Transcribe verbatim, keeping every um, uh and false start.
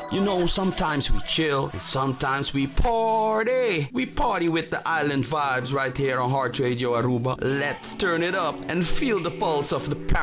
You know, sometimes we chill and sometimes we party. We party with the island vibes right here on Heart Radio Aruba. Let's turn it up and feel the pulse of the